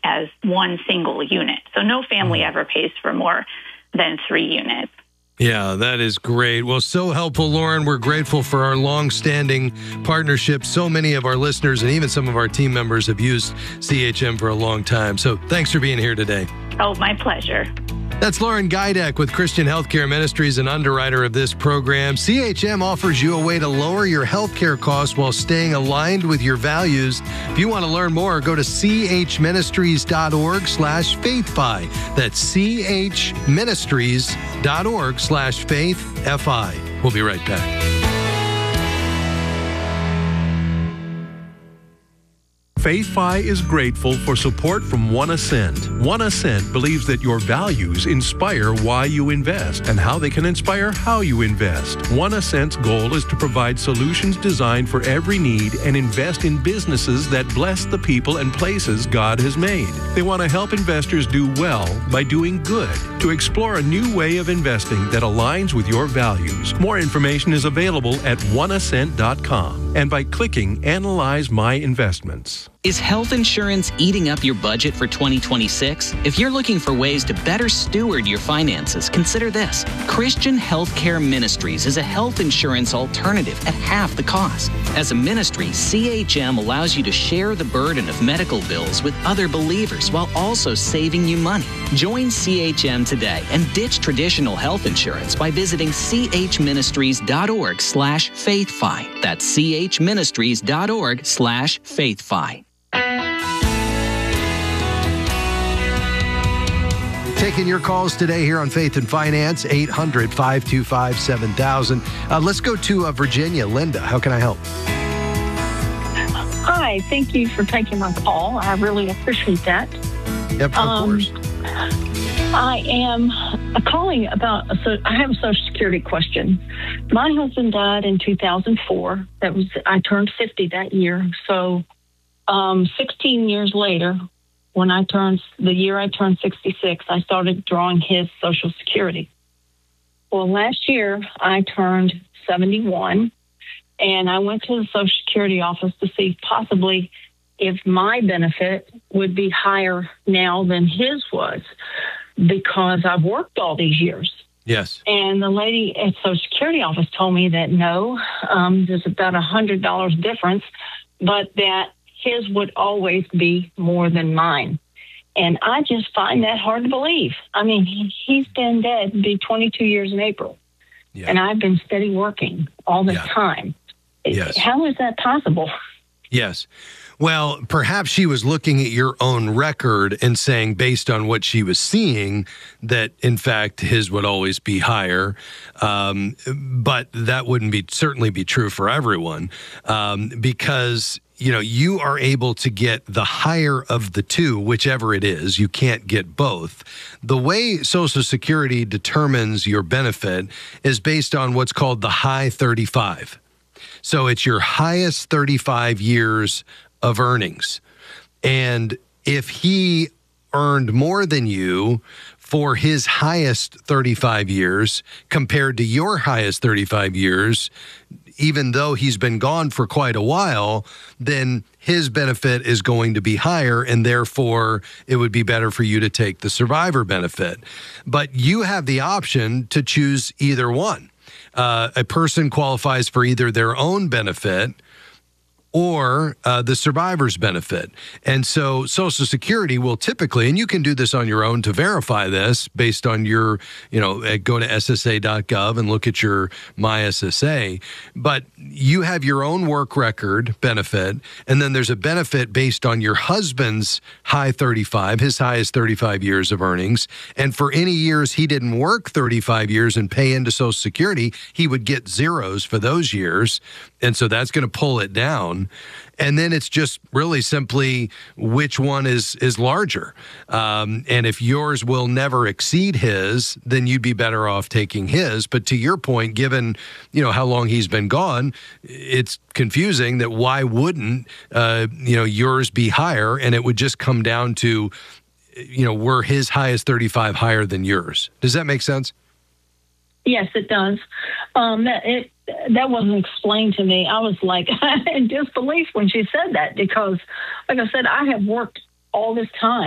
as one single unit. So no family ever pays for more than 3 units. Yeah, that is great. Well, so helpful, Lauren. We're grateful for our long-standing partnership. So many of our listeners and even some of our team members have used CHM for a long time. So thanks for being here today. Oh, my pleasure. That's Lauren Geideck with Christian Healthcare Ministries, an underwriter of this program. CHM offers you a way to lower your healthcare costs while staying aligned with your values. If you want to learn more, go to chministries.org/faithfi. That's chministries.org/faithfi. We'll be right back. FaithFi is grateful for support from One Ascent. One Ascent believes that your values inspire why you invest and how they can inspire how you invest. One Ascent's goal is to provide solutions designed for every need and invest in businesses that bless the people and places God has made. They want to help investors do well by doing good, to explore a new way of investing that aligns with your values. More information is available at oneascent.com and by clicking Analyze My Investments. Is health insurance eating up your budget for 2026? If you're looking for ways to better steward your finances, consider this. Christian Healthcare Ministries is a health insurance alternative at half the cost. As a ministry, CHM allows you to share the burden of medical bills with other believers while also saving you money. Join CHM today and ditch traditional health insurance by visiting chministries.org/faithfi. That's chministries.org/faithfi. Taking your calls today here on Faith and Finance, 800-525-7000. Let's go to Virginia. Linda, how can I help? Hi, thank you for taking my call. I really appreciate that. Yep, of course. I am calling about, I have a Social Security question. My husband died in 2004. I turned 50 that year. So 16 years later, the year I turned 66, I started drawing his Social Security. Well, last year I turned 71, and I went to the Social Security office to see possibly if my benefit would be higher now than his was, because I've worked all these years. Yes. And the lady at Social Security office told me that no, there's about $100 difference, but that his would always be more than mine. And I just find that hard to believe. I mean, he's been dead, it'll be 22 years in April. Yeah. And I've been steady working all this time. Yes. How is that possible? Yes. Well, perhaps she was looking at your own record and saying, based on what she was seeing, that in fact his would always be higher. But that wouldn't certainly be true for everyone, because you are able to get the higher of the two, whichever it is. You can't get both. The way Social Security determines your benefit is based on what's called the high 35. So it's your highest 35 years of earnings. And if he earned more than you for his highest 35 years compared to your highest 35 years, even though he's been gone for quite a while, then his benefit is going to be higher, and therefore it would be better for you to take the survivor benefit. But you have the option to choose either one. A person qualifies for either their own benefit or the survivor's benefit. And so Social Security will typically, and you can do this on your own to verify this based on your, go to SSA.gov and look at your MySSA, but you have your own work record benefit, and then there's a benefit based on your husband's high 35, his highest 35 years of earnings, and for any years he didn't work 35 years and pay into Social Security, he would get zeros for those years, and so that's going to pull it down. And then it's just really simply which one is larger. And if yours will never exceed his, then you'd be better off taking his. But to your point, given, how long he's been gone, it's confusing that why wouldn't, yours be higher? And it would just come down to, were his highest 35 higher than yours? Does that make sense? Yes, it does. That wasn't explained to me. I was like in disbelief when she said that, because, like I said, I have worked all this time.